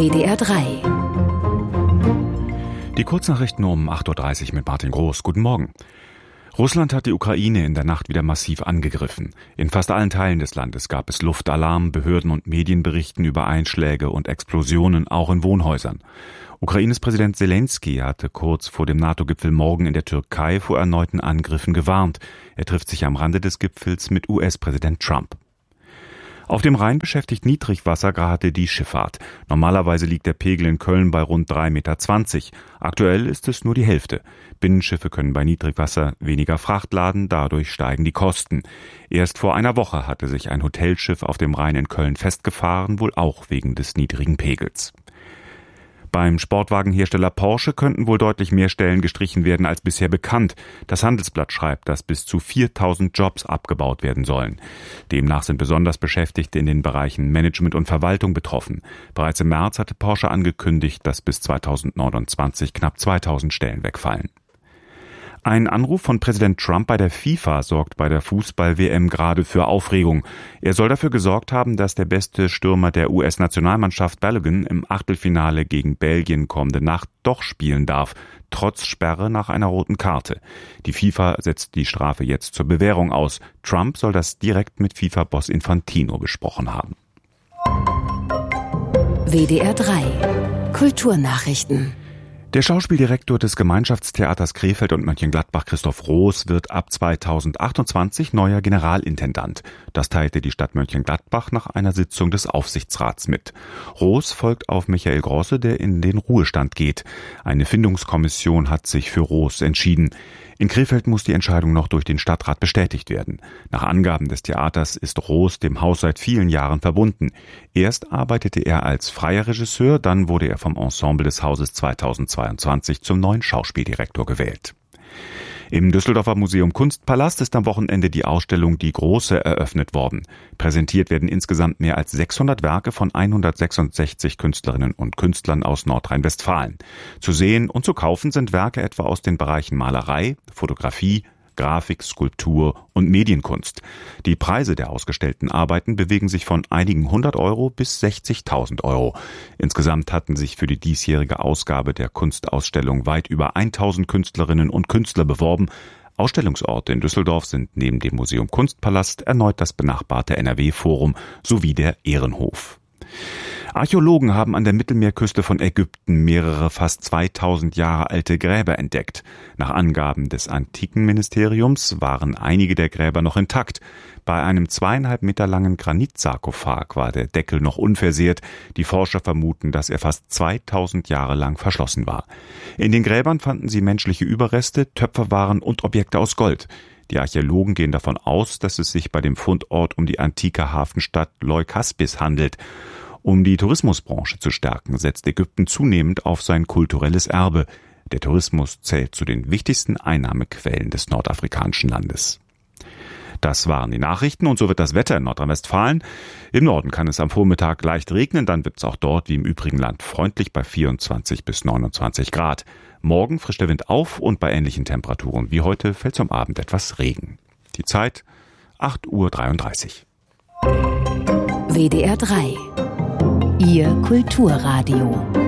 WDR 3. Die Kurznachrichten um 8.30 Uhr mit Martin Groß. Guten Morgen. Russland hat die Ukraine in der Nacht wieder massiv angegriffen. In fast allen Teilen des Landes gab es Luftalarm, Behörden und Medien berichten über Einschläge und Explosionen, auch in Wohnhäusern. Ukraines Präsident Zelensky hatte kurz vor dem NATO-Gipfel morgen in der Türkei vor erneuten Angriffen gewarnt. Er trifft sich am Rande des Gipfels mit US-Präsident Trump. Auf dem Rhein beschäftigt Niedrigwasser gerade die Schifffahrt. Normalerweise liegt der Pegel in Köln bei rund 3,20 Meter. Aktuell ist es nur die Hälfte. Binnenschiffe können bei Niedrigwasser weniger Fracht laden, dadurch steigen die Kosten. Erst vor einer Woche hatte sich ein Hotelschiff auf dem Rhein in Köln festgefahren, wohl auch wegen des niedrigen Pegels. Beim Sportwagenhersteller Porsche könnten wohl deutlich mehr Stellen gestrichen werden als bisher bekannt. Das Handelsblatt schreibt, dass bis zu 4.000 Jobs abgebaut werden sollen. Demnach sind besonders Beschäftigte in den Bereichen Management und Verwaltung betroffen. Bereits im März hatte Porsche angekündigt, dass bis 2029 knapp 2.000 Stellen wegfallen. Ein Anruf von Präsident Trump bei der FIFA sorgt bei der Fußball-WM gerade für Aufregung. Er soll dafür gesorgt haben, dass der beste Stürmer der US-Nationalmannschaft Balogun im Achtelfinale gegen Belgien kommende Nacht doch spielen darf, trotz Sperre nach einer roten Karte. Die FIFA setzt die Strafe jetzt zur Bewährung aus. Trump soll das direkt mit FIFA-Boss Infantino besprochen haben. WDR 3 Kulturnachrichten. Der Schauspieldirektor des Gemeinschaftstheaters Krefeld und Mönchengladbach, Christoph Roos, wird ab 2028 neuer Generalintendant. Das teilte die Stadt Mönchengladbach nach einer Sitzung des Aufsichtsrats mit. Roos folgt auf Michael Grosse, der in den Ruhestand geht. Eine Findungskommission hat sich für Roos entschieden. In Krefeld muss die Entscheidung noch durch den Stadtrat bestätigt werden. Nach Angaben des Theaters ist Roos dem Haus seit vielen Jahren verbunden. Erst arbeitete er als freier Regisseur, dann wurde er vom Ensemble des Hauses 2022 zum neuen Schauspieldirektor gewählt. Im Düsseldorfer Museum Kunstpalast ist am Wochenende die Ausstellung Die Große eröffnet worden. Präsentiert werden insgesamt mehr als 600 Werke von 166 Künstlerinnen und Künstlern aus Nordrhein-Westfalen. Zu sehen und zu kaufen sind Werke etwa aus den Bereichen Malerei, Fotografie, Grafik, Skulptur und Medienkunst. Die Preise der ausgestellten Arbeiten bewegen sich von einigen 100 Euro bis 60.000 Euro. Insgesamt hatten sich für die diesjährige Ausgabe der Kunstausstellung weit über 1.000 Künstlerinnen und Künstler beworben. Ausstellungsorte in Düsseldorf sind neben dem Museum Kunstpalast erneut das benachbarte NRW-Forum sowie der Ehrenhof. Archäologen haben an der Mittelmeerküste von Ägypten mehrere fast 2000 Jahre alte Gräber entdeckt. Nach Angaben des Antikenministeriums waren einige der Gräber noch intakt. Bei einem 2,5 Meter langen Granitsarkophag war der Deckel noch unversehrt. Die Forscher vermuten, dass er fast 2000 Jahre lang verschlossen war. In den Gräbern fanden sie menschliche Überreste, Töpferwaren und Objekte aus Gold. Die Archäologen gehen davon aus, dass es sich bei dem Fundort um die antike Hafenstadt Leukaspis handelt. Um die Tourismusbranche zu stärken, setzt Ägypten zunehmend auf sein kulturelles Erbe. Der Tourismus zählt zu den wichtigsten Einnahmequellen des nordafrikanischen Landes. Das waren die Nachrichten und so wird das Wetter in Nordrhein-Westfalen. Im Norden kann es am Vormittag leicht regnen, dann wird es auch dort wie im übrigen Land freundlich bei 24 bis 29 Grad. Morgen frischt der Wind auf und bei ähnlichen Temperaturen wie heute fällt zum Abend etwas Regen. Die Zeit 8:33 Uhr. WDR 3 Ihr Kulturradio.